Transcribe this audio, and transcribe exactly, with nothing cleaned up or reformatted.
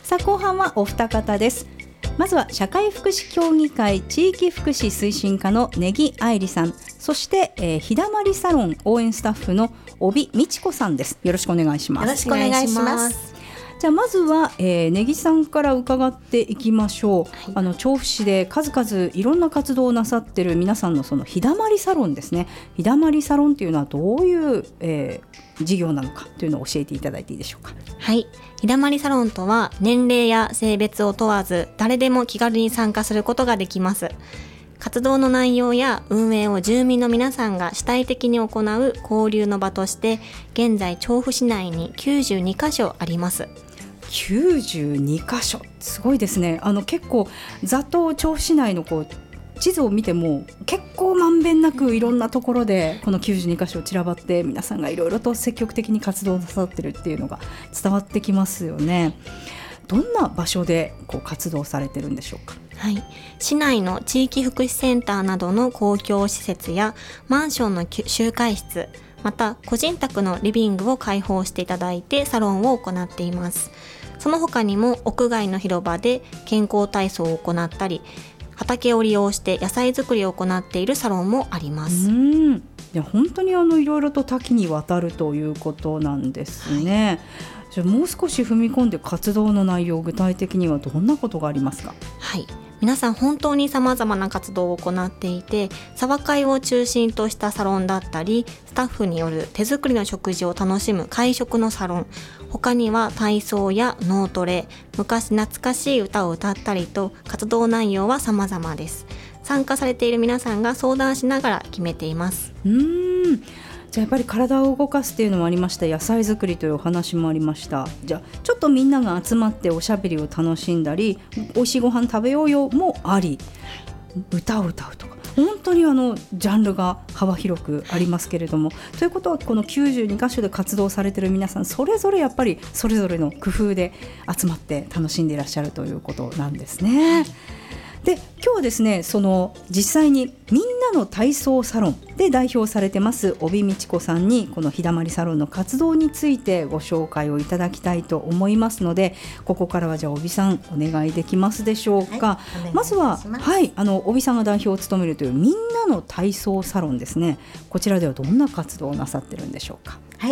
さあ後半はお二方です。まずは社会福祉協議会地域福祉推進課の根木愛理さん、そして、えー、日だまりサロン応援スタッフの帯美智子さんです。よろしくお願いします。 よろしくお願いします。 じゃあまずは、えー、根木さんから伺っていきましょう、はい、あの調布市で数々いろんな活動をなさっている皆さんのその日だまりサロンですね。日だまりサロンというのはどういう、えー、事業なのかというのを教えていただいていいでしょうか。 はい、日だまりサロンとは年齢や性別を問わず誰でも気軽に参加することができます。活動の内容や運営を住民の皆さんが主体的に行う交流の場として現在調布市内にきゅうじゅうにかしょあります。 きゅうじゅうにかしょ、すごいですね。あの結構ざっと調布市内のこう地図を見ても結構まんべんなくいろんなところでこのきゅうじゅうにかしょ散らばって皆さんがいろいろと積極的に活動なさってるっていうのが伝わってきますよね。どんな場所でこう活動されてるんでしょうか。 はい、市内の地域福祉センターなどの公共施設やマンションの集会室、また個人宅のリビングを開放していただいてサロンを行っています。その他にも屋外の広場で健康体操を行ったり畑を利用して野菜作りを行っているサロンもあります。 うん、いや本当にあのいろいろと多岐にわたるということなんですね、はい。じゃあもう少し踏み込んで活動の内容、具体的にはどんなことがありますか。 はい、皆さん本当に様々な活動を行っていて、茶会を中心としたサロンだったりスタッフによる手作りの食事を楽しむ会食のサロン、他には体操や脳トレ、昔懐かしい歌を歌ったりと活動内容は様々です。参加されている皆さんが相談しながら決めています。 うーん、じゃあやっぱり体を動かすっていうのもありました。野菜作りというお話もありました。じゃあちょっとみんなが集まっておしゃべりを楽しんだりおいしいご飯食べようよもあり、歌を歌うとか本当にあのジャンルが幅広くありますけれども、ということはこのきゅうじゅうにかしょで活動されている皆さんそれぞれやっぱりそれぞれの工夫で集まって楽しんでいらっしゃるということなんですね。で今日はですね、その実際にみんなの体操サロンで代表されてます帯美智子さんにこの日だまりサロンの活動についてご紹介をいただきたいと思いますので、ここからはじゃあ帯さんお願いできますでしょうか。はい、まずははい、あの帯さんが代表を務めるというみんなの体操サロンですね。こちらではどんな活動をなさってるんでしょうか。